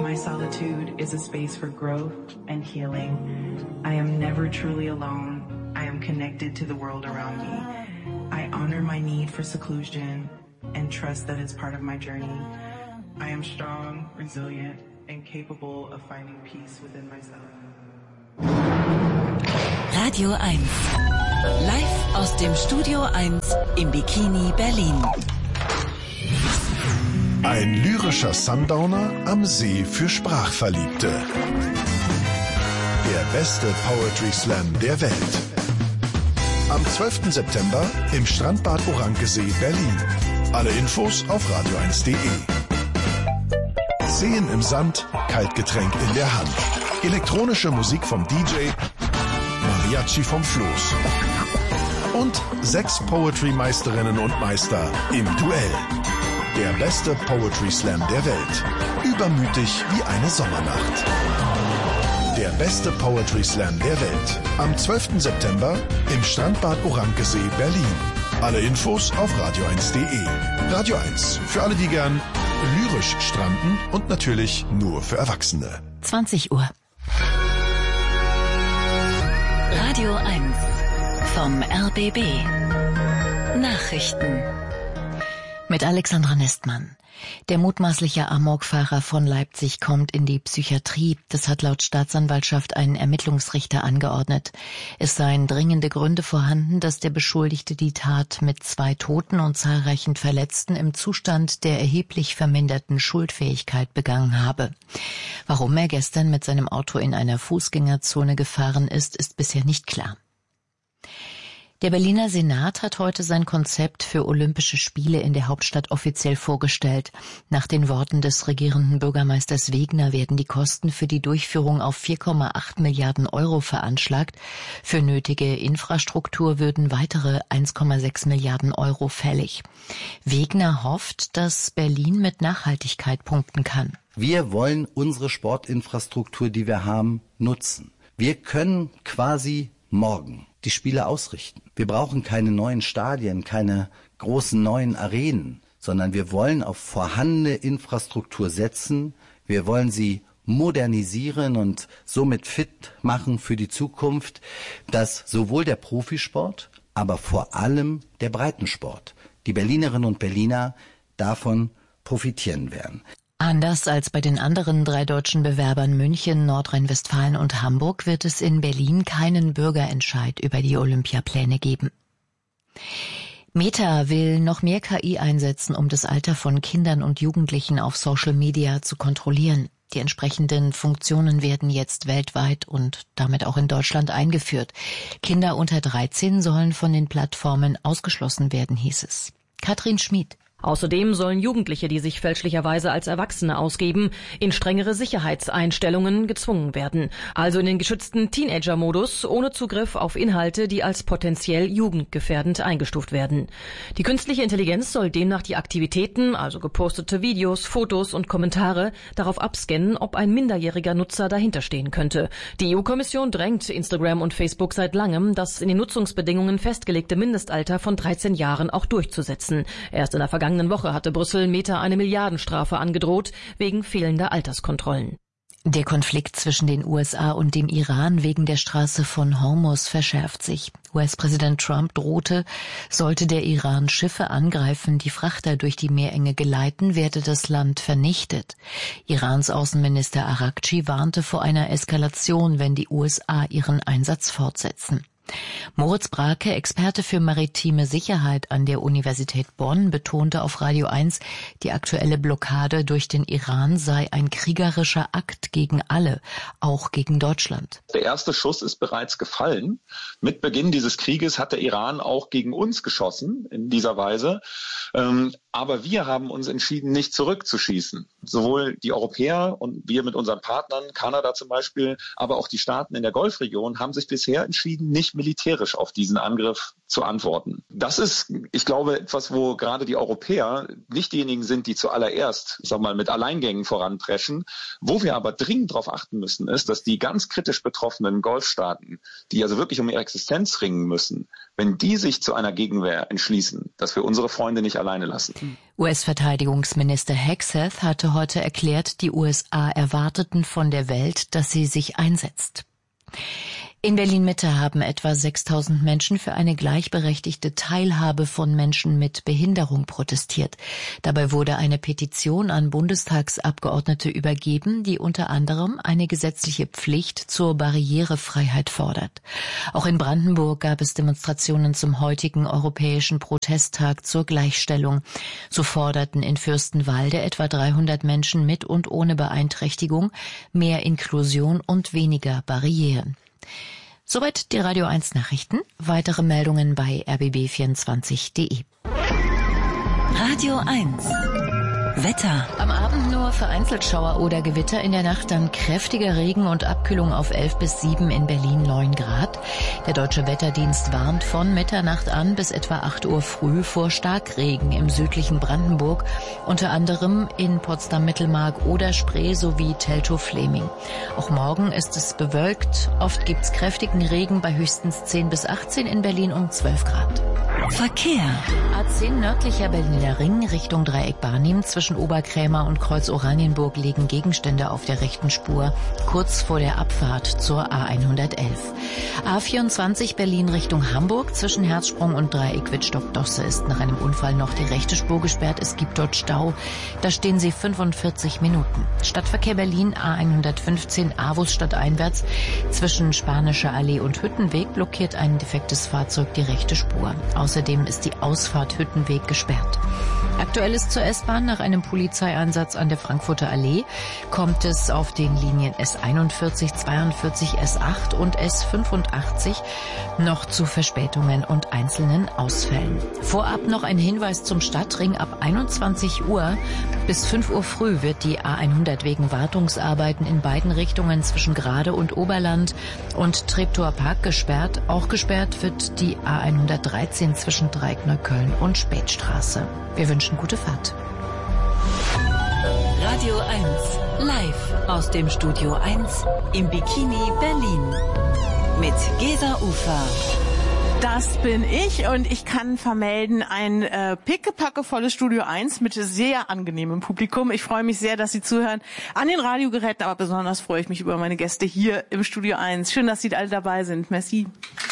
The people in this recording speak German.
My solitude is a space for growth and healing. I am never truly alone. I am connected to the world around me. I honor my need for seclusion and trust that it's part of my journey. I am strong, resilient, and capable of finding peace within myself. Radio 1. Live aus dem Studio 1 im Bikini Berlin. Ein lyrischer Sundowner am See für Sprachverliebte. Der beste Poetry Slam der Welt. Am 12. September im Strandbad Orankesee, Berlin. Alle Infos auf radio1.de. Seen im Sand, Kaltgetränk in der Hand. Elektronische Musik vom DJ, Mariachi vom Floß. Und 6 Poetry-Meisterinnen und Meister im Duell. Der beste Poetry Slam der Welt. Übermütig wie eine Sommernacht. Der beste Poetry Slam der Welt. Am 12. September im Strandbad Orankesee, Berlin. Alle Infos auf radio1.de. Radio 1. Für alle, die gern lyrisch stranden und natürlich nur für Erwachsene. 20 Uhr. Radio 1 vom RBB. Nachrichten. Mit Alexandra Nestmann. Der mutmaßliche Amokfahrer von Leipzig kommt in die Psychiatrie. Das hat laut Staatsanwaltschaft ein Ermittlungsrichter angeordnet. Es seien dringende Gründe vorhanden, dass der Beschuldigte die Tat mit 2 Toten und zahlreichen Verletzten im Zustand der erheblich verminderten Schuldfähigkeit begangen habe. Warum er gestern mit seinem Auto in einer Fußgängerzone gefahren ist, ist bisher nicht klar. Der Berliner Senat hat heute sein Konzept für Olympische Spiele in der Hauptstadt offiziell vorgestellt. Nach den Worten des regierenden Bürgermeisters Wegner werden die Kosten für die Durchführung auf 4,8 Milliarden Euro veranschlagt. Für nötige Infrastruktur würden weitere 1,6 Milliarden Euro fällig. Wegner hofft, dass Berlin mit Nachhaltigkeit punkten kann. Wir wollen unsere Sportinfrastruktur, die wir haben, nutzen. Wir können quasi morgen die Spiele ausrichten. Wir brauchen keine neuen Stadien, keine großen neuen Arenen, sondern wir wollen auf vorhandene Infrastruktur setzen. Wir wollen sie modernisieren und somit fit machen für die Zukunft, dass sowohl der Profisport, aber vor allem der Breitensport, die Berlinerinnen und Berliner davon profitieren werden. Anders als bei den anderen 3 deutschen Bewerbern München, Nordrhein-Westfalen und Hamburg wird es in Berlin keinen Bürgerentscheid über die Olympiapläne geben. Meta will noch mehr KI einsetzen, um das Alter von Kindern und Jugendlichen auf Social Media zu kontrollieren. Die entsprechenden Funktionen werden jetzt weltweit und damit auch in Deutschland eingeführt. Kinder unter 13 sollen von den Plattformen ausgeschlossen werden, hieß es. Katrin Schmid. Außerdem sollen Jugendliche, die sich fälschlicherweise als Erwachsene ausgeben, in strengere Sicherheitseinstellungen gezwungen werden. Also in den geschützten Teenager-Modus ohne Zugriff auf Inhalte, die als potenziell jugendgefährdend eingestuft werden. Die künstliche Intelligenz soll demnach die Aktivitäten, also gepostete Videos, Fotos und Kommentare, darauf abscannen, ob ein minderjähriger Nutzer dahinterstehen könnte. Die EU-Kommission drängt Instagram und Facebook seit langem, das in den Nutzungsbedingungen festgelegte Mindestalter von 13 Jahren auch durchzusetzen. Erst in der vergangenen Woche hatte Brüssel Meta eine Milliardenstrafe angedroht, wegen fehlender Alterskontrollen. Der Konflikt zwischen den USA und dem Iran wegen der Straße von Hormuz verschärft sich. US-Präsident Trump drohte, sollte der Iran Schiffe angreifen, die Frachter durch die Meerenge geleiten, werde das Land vernichtet. Irans Außenminister Araghchi warnte vor einer Eskalation, wenn die USA ihren Einsatz fortsetzen. Moritz Brake, Experte für maritime Sicherheit an der Universität Bonn, betonte auf Radio 1, die aktuelle Blockade durch den Iran sei ein kriegerischer Akt gegen alle, auch gegen Deutschland. Der erste Schuss ist bereits gefallen. Mit Beginn dieses Krieges hat der Iran auch gegen uns geschossen in dieser Weise. Aber wir haben uns entschieden, nicht zurückzuschießen. Sowohl die Europäer und wir mit unseren Partnern, Kanada zum Beispiel, aber auch die Staaten in der Golfregion haben sich bisher entschieden, nicht militärisch auf diesen Angriff zu antworten. Das ist, ich glaube, etwas, wo gerade die Europäer nicht diejenigen sind, die zuallererst, mit Alleingängen voranpreschen. Wo wir aber dringend darauf achten müssen, ist, dass die ganz kritisch betroffenen Golfstaaten, die also wirklich um ihre Existenz ringen müssen, wenn die sich zu einer Gegenwehr entschließen, dass wir unsere Freunde nicht alleine lassen. US-Verteidigungsminister Hegseth hatte heute erklärt, die USA erwarteten von der Welt, dass sie sich einsetzt. In Berlin-Mitte haben etwa 6.000 Menschen für eine gleichberechtigte Teilhabe von Menschen mit Behinderung protestiert. Dabei wurde eine Petition an Bundestagsabgeordnete übergeben, die unter anderem eine gesetzliche Pflicht zur Barrierefreiheit fordert. Auch in Brandenburg gab es Demonstrationen zum heutigen Europäischen Protesttag zur Gleichstellung. So forderten in Fürstenwalde etwa 300 Menschen mit und ohne Beeinträchtigung mehr Inklusion und weniger Barrieren. Soweit die Radio 1 Nachrichten. Weitere Meldungen bei rbb24.de. Radio 1 Wetter. Am Abend nur vereinzelt Schauer oder Gewitter, in der Nacht dann kräftiger Regen und Abkühlung auf 11 bis 7, in Berlin 9 Grad. Der Deutsche Wetterdienst warnt von Mitternacht an bis etwa 8 Uhr früh vor Starkregen im südlichen Brandenburg, unter anderem in Potsdam-Mittelmark oder Spree sowie Teltow-Fleming. Auch morgen ist es bewölkt. Oft gibt's kräftigen Regen bei höchstens 10 bis 18, in Berlin um 12 Grad. Verkehr. A10 nördlicher Berliner Ring Richtung Dreieck Barnim. Zwischen Oberkrämer und Kreuz Oranienburg liegen Gegenstände auf der rechten Spur, kurz vor der Abfahrt zur A111. A24 Berlin Richtung Hamburg. Zwischen Herzsprung und Dreieck Wittstock-Dosse ist nach einem Unfall noch die rechte Spur gesperrt. Es gibt dort Stau. Da stehen Sie 45 Minuten. Stadtverkehr Berlin A115 Avus stadteinwärts. Zwischen Spanischer Allee und Hüttenweg blockiert ein defektes Fahrzeug die rechte Spur. Außerdem ist die Ausfahrt Hüttenweg gesperrt. Aktuell ist zur S-Bahn nach einem Polizeieinsatz an der Frankfurter Allee kommt es auf den Linien S41, 42, S8 und S85 noch zu Verspätungen und einzelnen Ausfällen. Vorab noch ein Hinweis zum Stadtring. Ab 21 Uhr bis 5 Uhr früh wird die A100 wegen Wartungsarbeiten in beiden Richtungen zwischen Grade und Oberland und Treptower Park gesperrt. Auch gesperrt wird die A113 zwischen Dreieck-Neukölln und Spätstraße. Wir wünschen gute Fahrt. Radio 1 live aus dem Studio 1 im Bikini Berlin mit Gesa Ufer. Das bin ich und ich kann vermelden, ein pickepackevolles Studio 1 mit sehr angenehmem Publikum. Ich freue mich sehr, dass Sie zuhören an den Radiogeräten, aber besonders freue ich mich über meine Gäste hier im Studio 1. Schön, dass Sie alle dabei sind. Merci.